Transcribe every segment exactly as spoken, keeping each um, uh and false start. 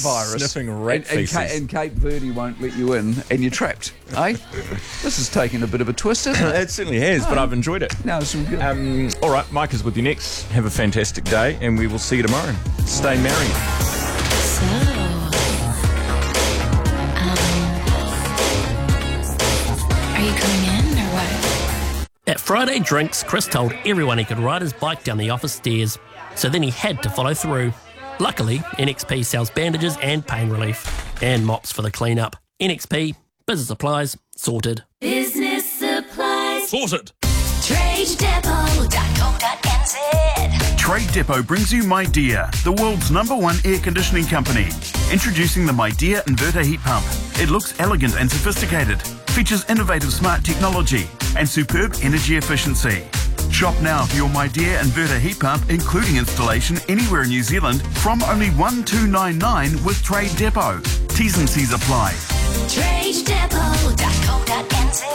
virus. Sniffing rat and, and, feces. Ca- and Cape Verde won't let you in, and you're trapped. Eh? This has taken a bit of a twist, hasn't it? It certainly has, but I've enjoyed it. No, it's all good. Um, all right, Mike is with you next. Have a fantastic day, and we will see you tomorrow. Stay merry. So, um, are you coming in or what? At Friday Drinks, Chris told everyone he could ride his bike down the office stairs, so then he had to follow through. Luckily, N X P sells bandages and pain relief, and mops for the clean-up. N X P, business supplies, sorted. Business supplies. Sorted! trade depot dot co dot n z. Trade Depot brings you MyDear, the world's number one air conditioning company. Introducing the MyDear inverter heat pump. It looks elegant and sophisticated, features innovative smart technology and superb energy efficiency. Shop now for your MyDear inverter heat pump, including installation anywhere in New Zealand, from only one two nine nine with Trade Depot. T's and C's apply. trade depot dot co dot n z.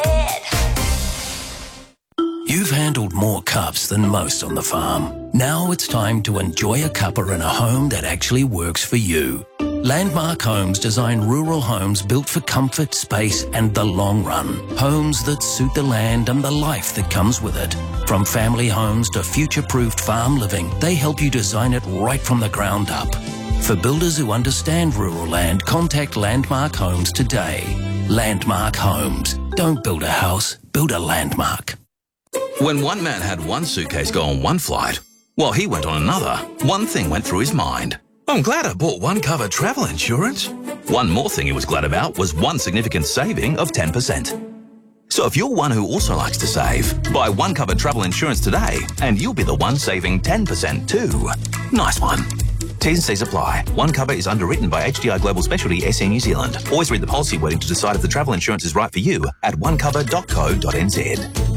You've handled more cups than most on the farm. Now it's time to enjoy a cuppa in a home that actually works for you. Landmark Homes design rural homes built for comfort, space and the long run. Homes that suit the land and the life that comes with it. From family homes to future-proofed farm living, they help you design it right from the ground up. For builders who understand rural land, contact Landmark Homes today. Landmark Homes. Don't build a house, build a landmark. When one man had one suitcase go on one flight, while he went on another, one thing went through his mind. I'm glad I bought one cover travel insurance. One more thing he was glad about was one significant saving of ten percent. So if you're one who also likes to save, buy one cover travel insurance today and you'll be the one saving ten percent too. Nice one. T's and C's apply. One cover is underwritten by H D I Global Specialty S C New Zealand. Always read the policy wording to decide if the travel insurance is right for you at one cover dot co dot n z.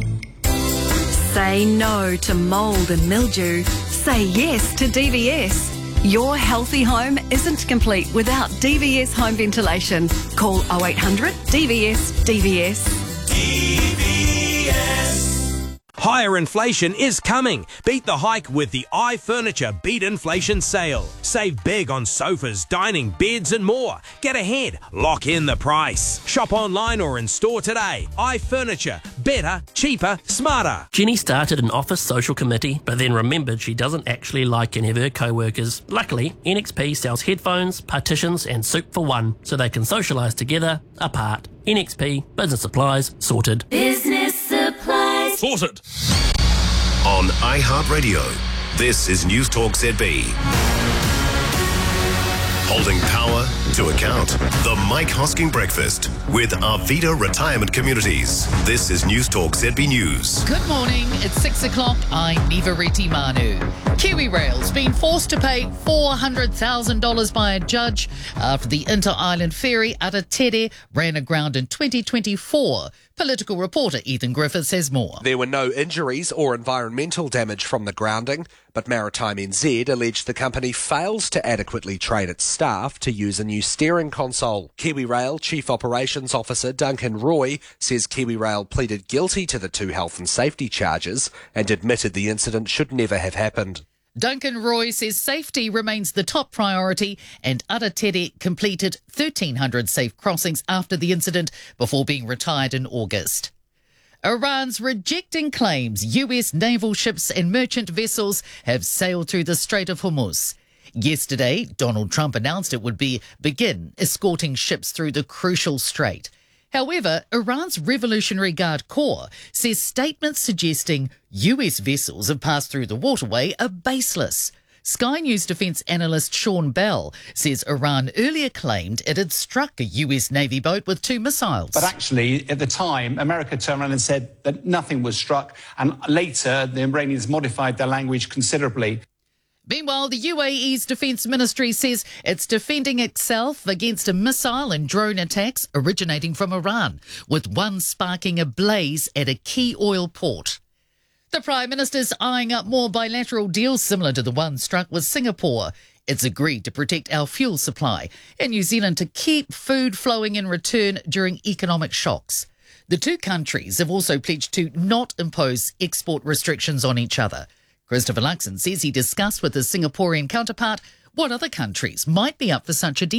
Say no to mould and mildew. Say yes to D V S. Your healthy home isn't complete without D V S home ventilation. Call oh eight hundred D V S D V S. D V S. Higher inflation is coming. Beat the hike with the iFurniture Beat Inflation Sale. Save big on sofas, dining, beds and more. Get ahead. Lock in the price. Shop online or in store today. iFurniture. Better, cheaper, smarter. Jenny started an office social committee, but then remembered she doesn't actually like any of her co-workers. Luckily, N X P sells headphones, partitions and soup for one, so they can socialise together, apart. N X P, business supplies, sorted. Business supplies. Sorted. On iHeartRadio, this is News Talk Z B. Holding power to account. The Mike Hosking Breakfast with Arvida Retirement Communities. This is News Talk Z B News. Good morning. It's six o'clock. I'm Neva Reti Manu. KiwiRail's been forced to pay four hundred thousand dollars by a judge after the inter-island ferry Aratere ran aground in twenty twenty-four. Political reporter Ethan Griffiths has more. There were no injuries or environmental damage from the grounding, but Maritime N Z alleged the company fails to adequately train its staff to use a new steering console. KiwiRail Chief Operations Officer Duncan Roy says KiwiRail pleaded guilty to the two health and safety charges and admitted the incident should never have happened. Duncan Roy says safety remains the top priority and Aratere completed thirteen hundred safe crossings after the incident before being retired in August. Iran's rejecting claims U S naval ships and merchant vessels have sailed through the Strait of Hormuz. Yesterday, Donald Trump announced it would be begin escorting ships through the crucial strait. However, Iran's Revolutionary Guard Corps says statements suggesting U S vessels have passed through the waterway are baseless. Sky News defence analyst Sean Bell says Iran earlier claimed it had struck a U S Navy boat with two missiles. But actually, at the time, America turned around and said that nothing was struck, and later the Iranians modified their language considerably. Meanwhile, the U A E's Defence Ministry says it's defending itself against a missile and drone attacks originating from Iran, with one sparking a blaze at a key oil port. The Prime Minister's eyeing up more bilateral deals similar to the one struck with Singapore. It's agreed to protect our fuel supply and New Zealand to keep food flowing in return during economic shocks. The two countries have also pledged to not impose export restrictions on each other. Christopher Luxon says he discussed with his Singaporean counterpart what other countries might be up for such a deal.